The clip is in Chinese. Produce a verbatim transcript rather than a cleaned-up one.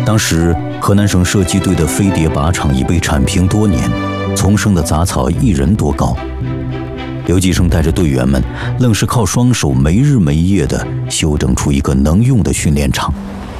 当时河南省射击队的飞碟靶场已被铲平多年，丛生的杂草一人多高。刘继生带着队员们，愣是靠双手没日没夜地修整出一个能用的训练场。